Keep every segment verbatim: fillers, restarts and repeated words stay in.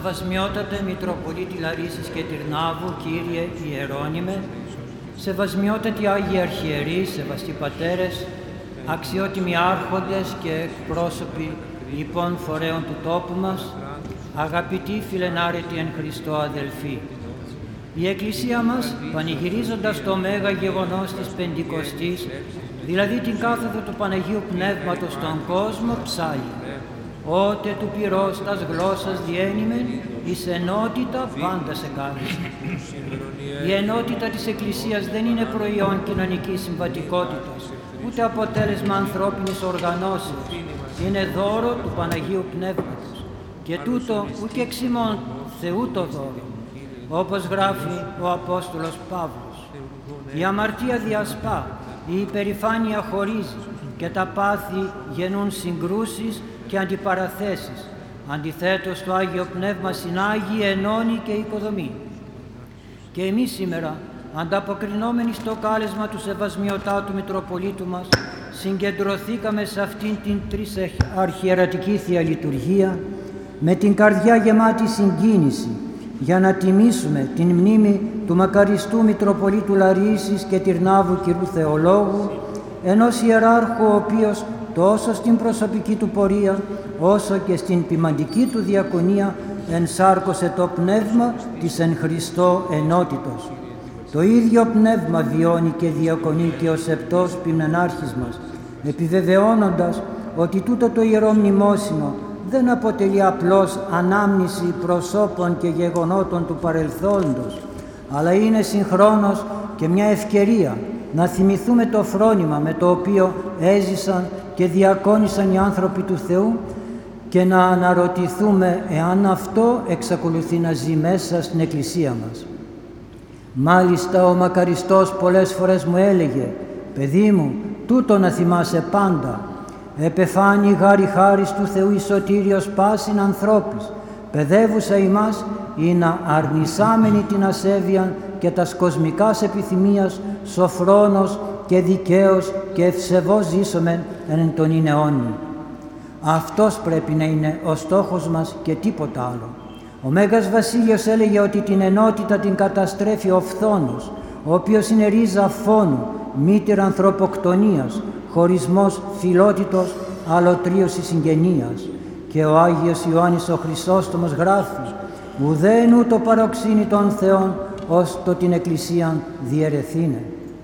Σεβασμιότατε Μητροπολίτη Λαρίσης και Τυρνάβου, Κύριε Ιερώνυμε, σεβασμιότατοι Άγιοι Αρχιερείς, σεβαστοί πατέρες, αξιότιμοι άρχοντες και εκπρόσωποι λοιπόν φορέων του τόπου μας, αγαπητοί φιλενάρετοι εν Χριστώ αδελφοί. Η Εκκλησία μας, πανηγυρίζοντας το μέγα γεγονός της Πεντηκοστής, δηλαδή την κάθοδο του Παναγίου Πνεύματος στον κόσμο, ψάλλει. Ότε του πυρός τας γλώσσας διένυμεν, εις ενότητα πάντα σε κάλεσε. Η ενότητα της Εκκλησίας δεν είναι προϊόν κοινωνικής συμβατικότητας, ούτε αποτέλεσμα ανθρώπινης οργανώσεως. Είναι δώρο του Παναγίου Πνεύματος. Και τούτο ουκ εξ ημών Θεού το δώρο. Όπως γράφει ο Απόστολος Παύλος, η αμαρτία διασπά, η υπερηφάνεια χωρίζει και τα πάθη γεννούν συγκρούσεις και αντιπαραθέσεις. Αντιθέτως, το Άγιο Πνεύμα συνάγει, ενώνει και οικοδομεί. Και εμείς σήμερα, ανταποκρινόμενοι στο κάλεσμα του Σεβασμιωτάτου Μητροπολίτου μας, συγκεντρωθήκαμε σε αυτήν την τρισαρχιερατική Θεία Λειτουργία με την καρδιά γεμάτη συγκίνηση για να τιμήσουμε την μνήμη του μακαριστού Μητροπολίτου Λαρίσης και Τυρνάβου Κυρού Θεολόγου, ενός ιεράρχου ο οποίος τόσο στην προσωπική του πορεία όσο και στην ποιμαντική του διακονία ενσάρκωσε το πνεύμα της εν Χριστώ ενότητος. Το ίδιο πνεύμα βιώνει και διακονεί και ο σεπτός ποιμνενάρχης μας, επιβεβαιώνοντας ότι τούτο το ιερό μνημόσυνο δεν αποτελεί απλώς ανάμνηση προσώπων και γεγονότων του παρελθόντος, αλλά είναι συγχρόνως και μια ευκαιρία να θυμηθούμε το φρόνημα με το οποίο έζησαν και διακόνησαν οι άνθρωποι του Θεού και να αναρωτηθούμε εάν αυτό εξακολουθεί να ζει μέσα στην Εκκλησία μας. Μάλιστα ο μακαριστός πολλές φορές μου έλεγε «Παιδί μου, τούτο να θυμάσαι πάντα. Επεφάνει γάρι χάρις του Θεού η σωτήριος πάσιν ανθρώπης, παιδεύουσα ημάς ή να αρνησάμενη την ασέβεια και τας κοσμικάς επιθυμίας σοφρόνος και δικαίος και ευσεβώς ζήσομεν εν τον είναι αιώνι». Αυτός πρέπει να είναι ο στόχος μας και τίποτα άλλο. Ο Μέγας Βασίλειος έλεγε ότι την ενότητα την καταστρέφει ο φθόνος, ο οποίος είναι ρίζα φόνου, μήτηρα ανθρωποκτονίας, χωρισμός φιλότητος, αλωτρίωση συγγενείας. Και ο Άγιος Ιωάννης ο Χρυσόστομος γράφει «Ουδέν ούτω παροξύνει των Θεών, ως το την Εκκλησίαν διαιρεθήνε».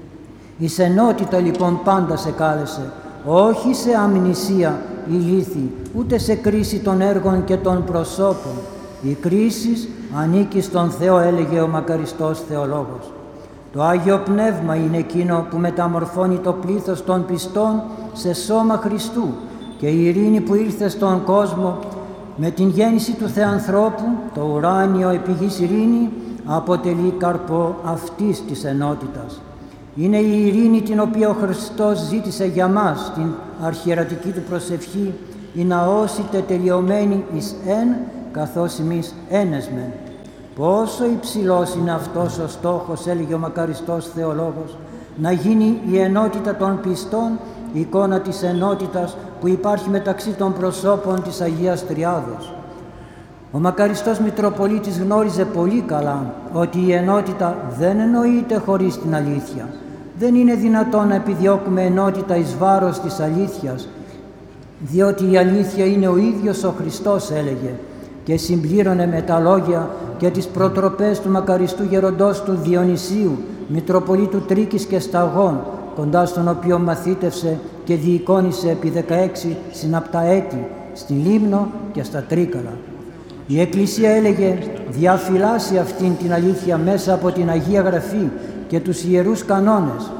Εις ενότητα λοιπόν πάντα σε κάλεσε, όχι σε αμνησία ηλίθη, ούτε σε κρίση των έργων και των προσώπων. Η κρίση ανήκει στον Θεό, έλεγε ο μακαριστός Θεολόγος. Το Άγιο Πνεύμα είναι εκείνο που μεταμορφώνει το πλήθος των πιστών σε σώμα Χριστού και η ειρήνη που ήρθε στον κόσμο με την γέννηση του Θεανθρώπου, το ουράνιο επί γης ειρήνη, αποτελεί καρπό αυτής της ενότητας. Είναι η ειρήνη την οποία ο Χριστός ζήτησε για μας στην αρχιερατική του προσευχή, η ναός τελειωμένη εις εν, καθώς εμείς ένεσμεν. Πόσο υψηλός είναι αυτός ο στόχος, έλεγε ο μακαριστός Θεολόγος, να γίνει η ενότητα των πιστών, η εικόνα της ενότητας που υπάρχει μεταξύ των προσώπων της Αγίας Τριάδος. Ο μακαριστός Μητροπολίτης γνώριζε πολύ καλά ότι η ενότητα δεν εννοείται χωρίς την αλήθεια. Δεν είναι δυνατόν να επιδιώκουμε ενότητα εις βάρος της αλήθειας, διότι η αλήθεια είναι ο ίδιος ο Χριστός, έλεγε, και συμπλήρωνε με τα λόγια και τις προτροπές του μακαριστού γεροντός του Διονυσίου, Μητροπολίτου Τρίκης και Σταγών, κοντά στον οποίο μαθήτευσε και διεικόνησε επί δεκαέξι συναπτά έτη, στη Λίμνο και στα Τρίκαλα. Η Εκκλησία, έλεγε, διαφυλάσσει αυτήν την αλήθεια μέσα από την Αγία Γραφή και τους Ιερούς Κανόνες,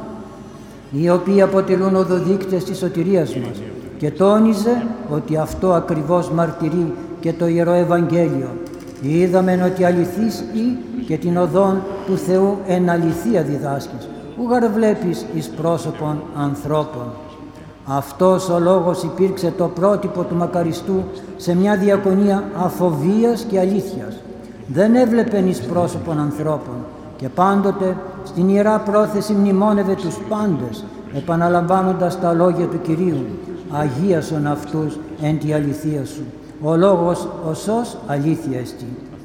οι οποίοι αποτελούν οδοδείκτες της σωτηρίας μας, και τόνιζε ότι αυτό ακριβώς μαρτυρεί και το Ιερό Ευαγγέλιο. Είδαμεν ότι αληθής ή και την οδόν του Θεού εν αληθεία διδάσκεις, ου γαρ βλέπεις εις πρόσωπον ανθρώπων. Αυτός ο λόγος υπήρξε το πρότυπο του μακαριστού σε μια διακονία αφοβίας και αλήθειας. Δεν έβλεπεν εις πρόσωπον ανθρώπων και πάντοτε στην Ιερά Πρόθεση μνημόνευε τους πάντες, επαναλαμβάνοντας τα λόγια του Κυρίου «Αγίασον αυτούς εν τη αληθεία σου». Ο λόγος οσός αλήθεια εστί.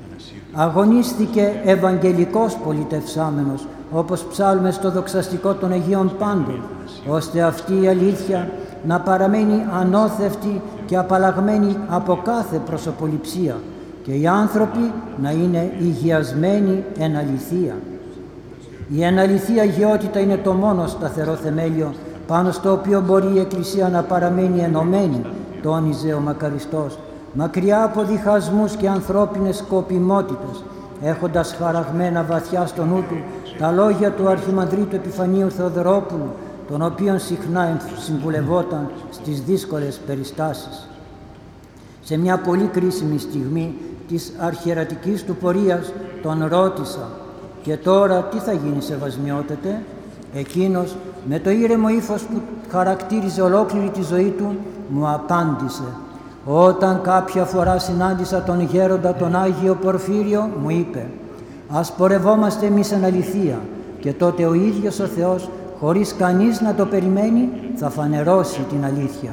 Αγωνίστηκε ευαγγελικός πολιτευσάμενος, όπως ψάλουμε στο δοξαστικό των Αγίων Πάντων, ώστε αυτή η αλήθεια να παραμένει ανώθευτη και απαλλαγμένη από κάθε προσωποληψία και οι άνθρωποι να είναι υγιασμένοι εν αληθεία. Η εν αληθεία αγιότητα είναι το μόνο σταθερό θεμέλιο πάνω στο οποίο μπορεί η Εκκλησία να παραμένει ενωμένη, τόνιζε ο Μακαριστός, μακριά από διχασμούς και ανθρώπινες σκοπιμότητες, έχοντας χαραγμένα βαθιά στο νου του τα λόγια του Αρχιμανδρίτου Επιφανίου Θεοδωρόπουλου, τον οποίον συχνά συμβουλευόταν στις δύσκολες περιστάσεις. Σε μια πολύ κρίσιμη στιγμή της αρχιερατικής του πορείας τον ρώτησα «Και τώρα τι θα γίνει, Σεβασμιότατε?» Εκείνος με το ήρεμο ύφος που χαρακτήριζε ολόκληρη τη ζωή του μου απάντησε «Όταν κάποια φορά συνάντησα τον γέροντα τον Άγιο Πορφύριο, μου είπε «Ας πορευόμαστε εμείς εν αληθεία και τότε ο ίδιος ο Θεός, χωρίς κανείς να το περιμένει, θα φανερώσει την αλήθεια».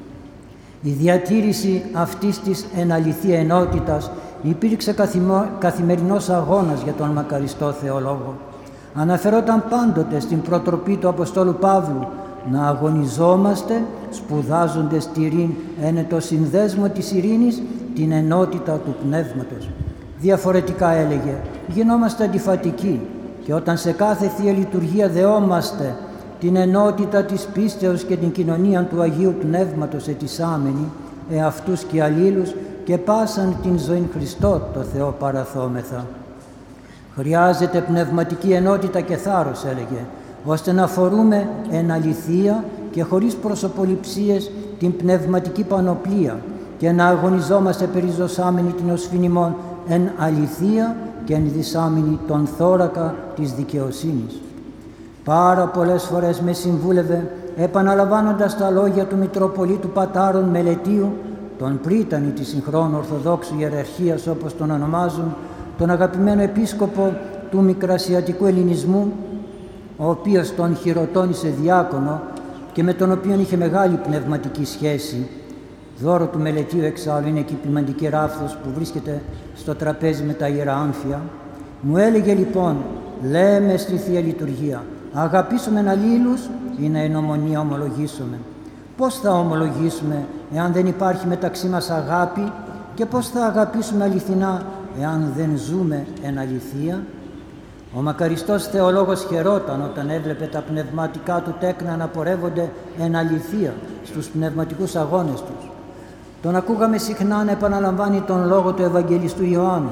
Η διατήρηση αυτής της εν αληθεία ενότητας υπήρξε καθημο... καθημερινός αγώνας για τον μακαριστό θεολόγο. Αναφερόταν πάντοτε στην προτροπή του Αποστόλου Παύλου να αγωνιζόμαστε σπουδάζοντες τηρήν εν το συνδέσμο της ειρήνης την ενότητα του πνεύματος. Διαφορετικά έλεγε, γινόμαστε αντιφατικοί και όταν σε κάθε Θεία Λειτουργία δεόμαστε την ενότητα της πίστεως και την κοινωνία του Αγίου Πνεύματος ετισάμενη, εαυτούς και αλλήλους και πάσαν την ζωήν Χριστό το Θεό παραθόμεθα. Χρειάζεται πνευματική ενότητα και θάρρος, έλεγε, ώστε να φορούμε εν αληθεία και χωρίς προσωποληψίες την πνευματική πανοπλία και να αγωνιζόμαστε περιζωσάμενοι την οσφηνιμόν εν αληθεία και εν δισάμενοι τον θώρακα της δικαιοσύνης. Πάρα πολλές φορές με συμβούλευε, επαναλαμβάνοντας τα λόγια του Μητροπολίτου Πατάρων Μελετίου, τον πρίτανη της συγχρόνου Ορθοδόξου Ιεραρχίας όπως τον ονομάζουν, τον αγαπημένο επίσκοπο του Μικρασιατικού Ελληνισμού, ο οποίος τον χειροτώνησε διάκονο και με τον οποίο είχε μεγάλη πνευματική σχέση. Δώρο του Μελετίου εξάλλου είναι και η ποιμαντική ράβδος που βρίσκεται στο τραπέζι με τα Ιερά Άμφια. Μου έλεγε λοιπόν, λέμε στη Θεία Λειτουργία, αγαπήσουμε αλλήλους ή να εν ομονία ομολογήσουμε. Πώς θα ομολογήσουμε εάν δεν υπάρχει μεταξύ μας αγάπη και πώς θα αγαπήσουμε αληθινά εάν δεν ζούμε εν αληθεία? Ο μακαριστός θεολόγος χαιρόταν όταν έβλεπε τα πνευματικά του τέκνα να πορεύονται εν αληθεία στους πνευματικούς αγώνες τους. Τον ακούγαμε συχνά να επαναλαμβάνει τον λόγο του Ευαγγελιστού Ιωάννου.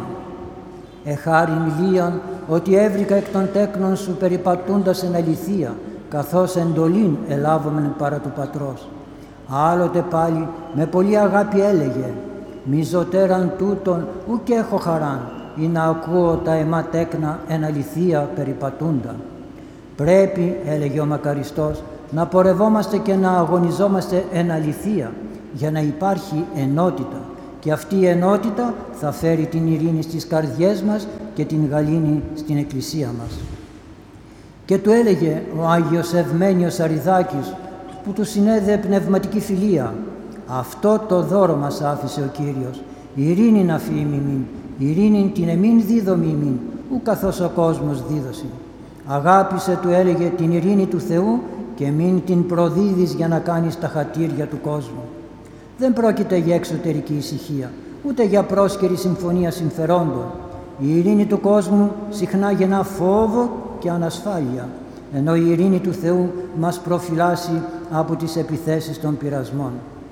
«Εχάριν λίαν ότι έβρικα εκ των τέκνων σου περιπατούντας εν αληθεία, καθώς εντολήν ελάβομεν παρά του Πατρός». Άλλοτε πάλι με πολλή αγάπη έλεγε «Μη ζωτέραν τούτον ουκ έχω χαράν, ή να ακούω τα εμά τέκνα εν αληθεία περιπατούντα». Πρέπει, έλεγε ο μακαριστός, να πορευόμαστε και να αγωνιζόμαστε εν αληθεία, για να υπάρχει ενότητα. Και αυτή η ενότητα θα φέρει την ειρήνη στις καρδιές μας και την γαλήνη στην Εκκλησία μας. Και του έλεγε ο Άγιος Ευμένιος Αριδάκης, που του συνέδεε πνευματική φιλία, «Αυτό το δώρο μας άφησε ο Κύριος, ειρήνη να φύγει μιμήν, ειρήνη την εμήν δίδομη ημίν, ου καθώς ο κόσμος δίδωση. Αγάπησε, του έλεγε, την ειρήνη του Θεού και μην την προδίδεις για να κάνεις τα χατήρια του κόσμου». Δεν πρόκειται για εξωτερική ησυχία, ούτε για πρόσκαιρη συμφωνία συμφερόντων. Η ειρήνη του κόσμου συχνά γεννά φόβο και ανασφάλεια, ενώ η ειρήνη του Θεού μας προφυλάσσει από τις επιθέσεις των πειρασμών.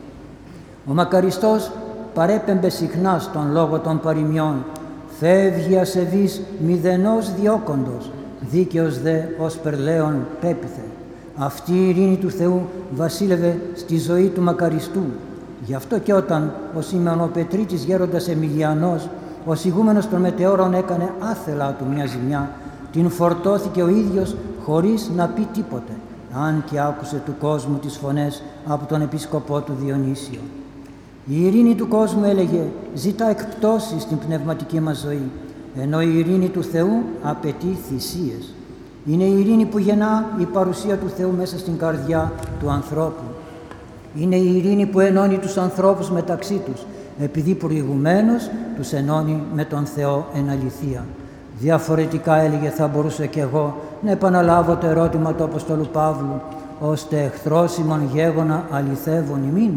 Ο μακαριστός παρέπεμπε συχνά στον λόγο των παροιμιών «Φεύγει ασεβής μηδενός διώκοντος, δίκαιος δε ως περλαίον πέπιθε». Αυτή η ειρήνη του Θεού βασίλευε στη ζωή του μακαριστού. Γι' αυτό και όταν ο Σιμεωνοπετρίτης γέροντας Εμιλιανός, ο σιγούμενος των μετεώρων, έκανε άθελά του μια ζημιά, την φορτώθηκε ο ίδιος χωρίς να πει τίποτε, αν και άκουσε του κόσμου τις φωνές από τον επίσκοπό του Διονύσιο. Η ειρήνη του κόσμου, έλεγε, ζητά εκπτώσεις στην πνευματική μας ζωή, ενώ η ειρήνη του Θεού απαιτεί θυσίες. Είναι η ειρήνη που γεννά η παρουσία του Θεού μέσα στην καρδιά του ανθρώπου. Είναι η ειρήνη που ενώνει τους ανθρώπους μεταξύ τους επειδή προηγουμένως τους ενώνει με τον Θεό εν αληθεία. Διαφορετικά, έλεγε, θα μπορούσα κι εγώ να επαναλάβω το ερώτημα του Αποστόλου Παύλου, ώστε εχθρός ημών γέγονα αληθεύων ημίν.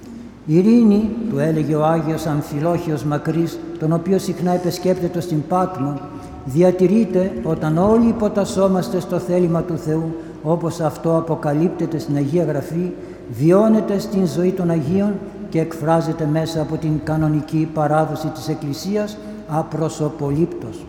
Ειρήνη, του έλεγε ο Άγιος Αμφιλόχιος Μακρύς, τον οποίο συχνά επισκέπτεται στην Πάτμο, διατηρείται όταν όλοι υποτασσόμαστε στο θέλημα του Θεού, όπως αυτό αποκαλύπτεται στην Αγία Γραφή, βιώνεται στην ζωή των Αγίων και εκφράζεται μέσα από την κανονική παράδοση της Εκκλησίας απροσωπολήπτος.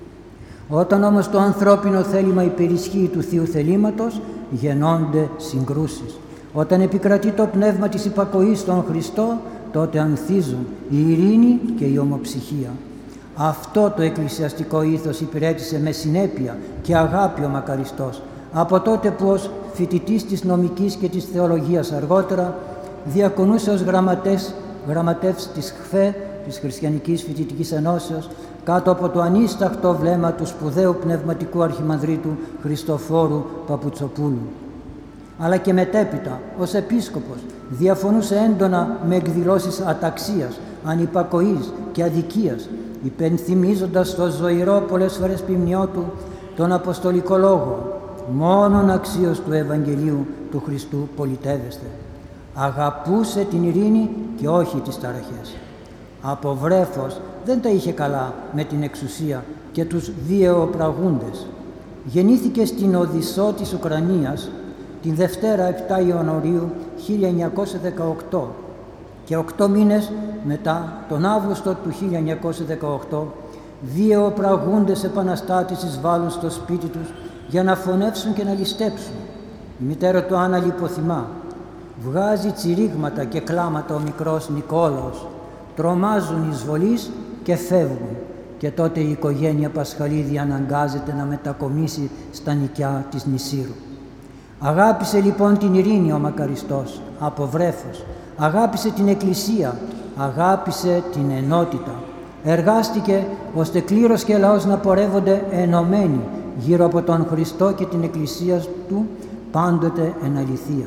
Όταν όμως το ανθρώπινο θέλημα υπερισχύει του Θείου θελήματος, γεννώνται συγκρούσεις. Όταν επικρατεί το πνεύμα της υπακοής στον Χριστό, τότε ανθίζουν η ειρήνη και η ομοψυχία. Αυτό το εκκλησιαστικό ήθος υπηρέτησε με συνέπεια και αγάπη ο Μακαριστός, από τότε που ως φοιτητής της νομικής και της θεολογίας αργότερα διακονούσε ως γραμματές, γραμματεύς της ΧΦΕ, της Χριστιανικής Φοιτητικής Ενώσεως, κάτω από το ανίσταχτο βλέμμα του σπουδαίου πνευματικού αρχιμανδρίτου Χριστοφόρου Παπουτσοπούλου. Αλλά και μετέπειτα, ως επίσκοπος, διαφωνούσε έντονα με εκδηλώσεις αταξίας, ανυπακοής και αδικίας, υπενθυμίζοντας στο ζωηρό πολλές φορές ποιμνιό του τον Αποστολικό Λόγο, μόνον αξίως του Ευαγγελίου του Χριστού πολιτεύεστε. Αγαπούσε την ειρήνη και όχι τις ταραχές. Από βρέφος δεν τα είχε καλά με την εξουσία και τους βιαιοπραγούντες. Γεννήθηκε στην Οδυσσό της Ουκρανίας την Δευτέρα επτά Ιανουαρίου χίλια εννιακόσια δεκαοκτώ και οκτώ μήνες μετά, τον Αύγουστο του χίλια εννιακόσια δεκαοκτώ, βιαιοπραγούντες επαναστάτες εισβάλλουν στο σπίτι τους για να φωνεύσουν και να ληστέψουν. Η μητέρα του Άννα λιποθυμά. Βγάζει τσιρίγματα και κλάματα ο μικρός Νικόλαος. Τρομάζουν εισβολείς και φεύγουν. Και τότε η οικογένεια Πασχαλίδη αναγκάζεται να μετακομίσει στα νοικιά της Νησύρου. Αγάπησε λοιπόν την ειρήνη ο Μακαριστός από βρέφος. Αγάπησε την Εκκλησία. Αγάπησε την ενότητα. Εργάστηκε ώστε κλήρος και λαός να πορεύονται ενωμένοι γύρω από τον Χριστό και την Εκκλησία του, πάντοτε εν αληθεία.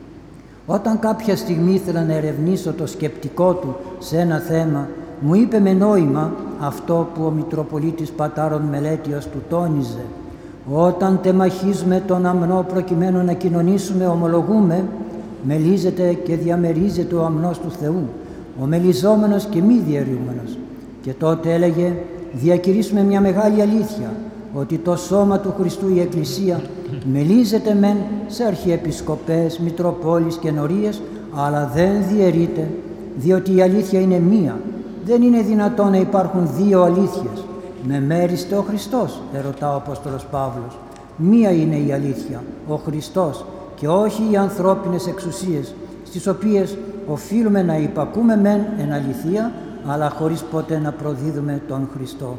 Όταν κάποια στιγμή ήθελα να ερευνήσω το σκεπτικό του σε ένα θέμα, μου είπε με νόημα αυτό που ο Μητροπολίτης Πατάρων Μελέτιος του τόνιζε. Όταν τεμαχίζουμε τον αμνό προκειμένου να κοινωνήσουμε, ομολογούμε, μελίζεται και διαμερίζεται ο αμνός του Θεού, ο μελιζόμενος και μη διαιρούμενος. Και τότε έλεγε, διακηρύσουμε μια μεγάλη αλήθεια, ότι το σώμα του Χριστού, η Εκκλησία, μελίζεται μεν σε αρχιεπισκοπές, μητροπόλεις και νορίες, αλλά δεν διαιρείται, διότι η αλήθεια είναι μία. Δεν είναι δυνατόν να υπάρχουν δύο αλήθειες. Με μέριστε ο Χριστός, ερωτά ο Απόστολος Παύλος. Μία είναι η αλήθεια, ο Χριστός, και όχι οι ανθρώπινες εξουσίες, στις οποίες οφείλουμε να υπακούμε μεν εν αληθεία, αλλά χωρίς ποτέ να προδίδουμε τον Χριστό.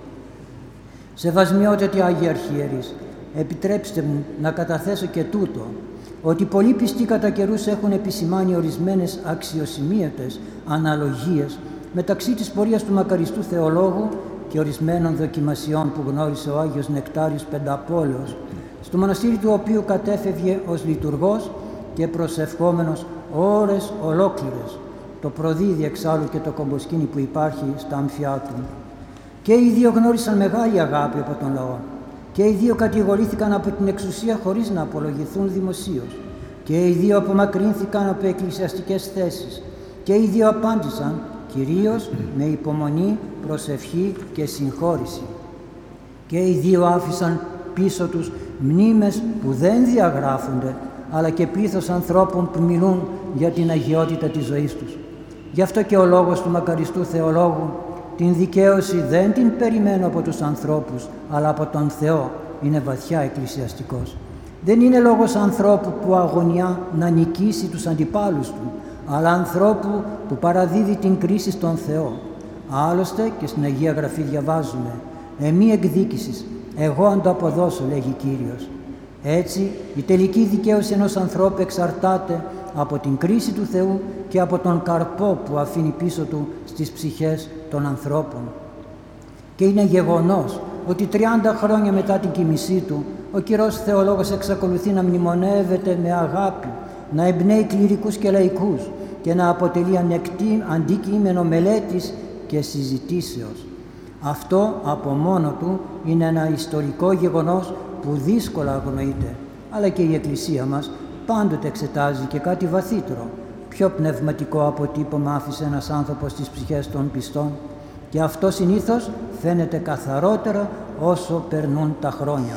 Σεβασμιότατοι Άγιοι Αρχιερείς, επιτρέψτε μου να καταθέσω και τούτο, ότι πολλοί πιστοί κατά καιρούς έχουν επισημάνει ορισμένες αξιοσημείωτες αναλογίες μεταξύ της πορείας του μακαριστού θεολόγου και ορισμένων δοκιμασιών που γνώρισε ο Άγιος Νεκτάριος Πενταπόλεως, στο μοναστήρι του οποίου κατέφευγε ως λειτουργός και προσευχόμενος ώρες ολόκληρες, το προδίδει εξάλλου και το κομποσκήνι που υπάρχει στα αμφιά του. Και οι δύο γνώρισαν μεγάλη αγάπη από τον λαό. Και οι δύο κατηγορήθηκαν από την εξουσία χωρίς να απολογηθούν δημοσίως. Και οι δύο απομακρύνθηκαν από εκκλησιαστικές θέσεις. Και οι δύο απάντησαν κυρίως με υπομονή, προσευχή και συγχώρηση. Και οι δύο άφησαν πίσω τους μνήμες που δεν διαγράφονται, αλλά και πλήθος ανθρώπων που μιλούν για την αγιότητα της ζωής τους. Γι' αυτό και ο λόγος του μακαριστού θεολόγου, την δικαίωση δεν την περιμένω από τους ανθρώπους, αλλά από τον Θεό, είναι βαθιά εκκλησιαστικός. Δεν είναι λόγος ανθρώπου που αγωνιά να νικήσει τους αντιπάλους του, αλλά ανθρώπου που παραδίδει την κρίση στον Θεό. Άλλωστε και στην Αγία Γραφή διαβάζουμε «Εμή εκδίκησης, εγώ αν το αποδώσω», λέγει Κύριος. Έτσι, η τελική δικαίωση ενός ανθρώπου εξαρτάται από την κρίση του Θεού και από τον καρπό που αφήνει πίσω του στις ψυχές των ανθρώπων. Και είναι γεγονός ότι τριάντα χρόνια μετά την κοιμησή του, ο κυρός θεολόγος εξακολουθεί να μνημονεύεται με αγάπη, να εμπνέει κληρικούς και λαϊκούς, και να αποτελεί ανεκτή, αντικείμενο μελέτης και συζητήσεως. Αυτό από μόνο του είναι ένα ιστορικό γεγονός που δύσκολα αγνοείται, αλλά και η Εκκλησία μας πάντοτε εξετάζει και κάτι βαθύτερο. Πιο πνευματικό αποτύπωμα άφησε ένας άνθρωπος στις ψυχές των πιστών, και αυτό συνήθως φαίνεται καθαρότερα όσο περνούν τα χρόνια.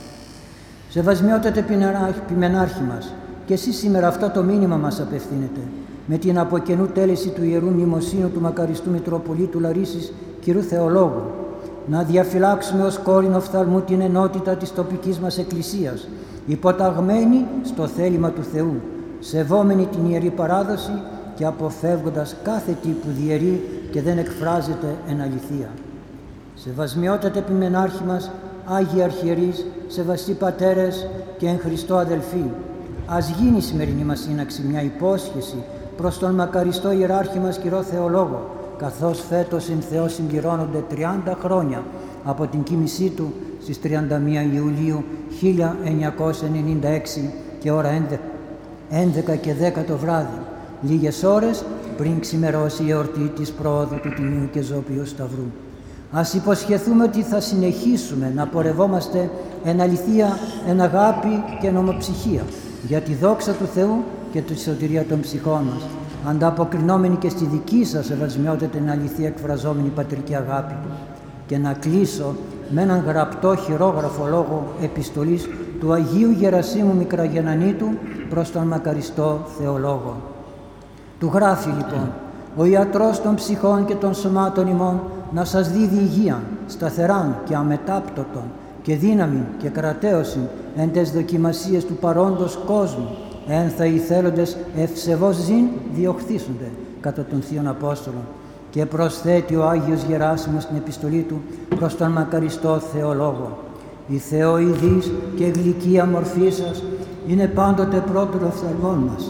Σεβασμιότατε Ποιμενάρχη μας, και εσείς σήμερα αυτό το μήνυμα μας απευθύνετε, με την από καινού τέλεση του Ιερού Μνημοσύνου του Μακαριστού Μητροπολίτου Λαρίσης κ. Θεολόγου, να διαφυλάξουμε ως κόρηνο φθαλμού την ενότητα της τοπικής μας Εκκλησίας, υποταγμένη στο θέλημα του Θεού, σεβόμενη την Ιερή Παράδοση και αποφεύγοντας κάθε τι που διαιρεί και δεν εκφράζεται εν αληθεία. Σεβασμιότατε Ποιμενάρχη μας, Άγιοι Αρχιερείς, σεβαστοί πατέρες και εν Χριστώ αδελφοί, ας γίνει η σημερινή μας σύναξη μια υπόσχεση προς τον μακαριστό Ιεράρχη μας κ. Θεολόγο, καθώς φέτος εν Θεό συμπληρώνονται τριάντα χρόνια από την κοίμησή του στις τριάντα μία Ιουλίου χίλια εννιακόσια ενενήντα έξι και ώρα έντεκα και δέκα το βράδυ, λίγες ώρες πριν ξημερώσει η εορτή της προόδου του Τιμίου και Ζώπιου Σταυρού. Ας υποσχεθούμε ότι θα συνεχίσουμε να πορευόμαστε εν αληθεία, εν αγάπη και νομοψυχία για τη δόξα του Θεού και τη σωτηρία των ψυχών μας, ανταποκρινόμενοι και στη δική σας σεβασμιότητα εν αληθεία εκφραζόμενη πατρική αγάπη. Και να κλείσω με έναν γραπτό χειρόγραφο λόγο επιστολής του Αγίου Γερασίμου Μικραγεννανίτου προς τον μακαριστό Θεολόγο. Του γράφει λοιπόν: «Ο ιατρός των ψυχών και των σωμάτων ημών να σας δίδει υγεία, σταθεράν και αμετάπτωτον και δύναμη και κρατέωσιν εν τες δοκιμασίες του παρόντος κόσμου, εν θα οι θέλοντες ευσεβώς ζήν διοχθήσονται κατά των Θείων Απόστολων». Και προσθέτει ο Άγιος Γεράσιμος στην επιστολή του προς τον μακαριστό Θεολόγο: «Η Θεοειδής και γλυκία μορφή σας είναι πάντοτε πρώτο οφθαλμόν μας,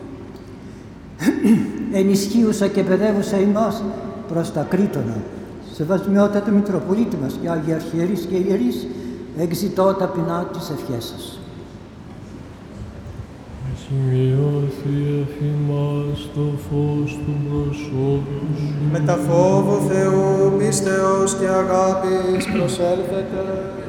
ενισχύουσα και παιδεύουσα ημάς προς τα κρήτωνα. Σεβασμιότατε Μητροπολίτη μας και Άγιοι Αρχιερείς και Ιερείς, εξητώ ταπεινά τις ευχές σας». Σημειώθη εφημάς το φως του προσώπου σου. Με τα φόβου Θεού, πίστεως και αγάπης προσέλθετε.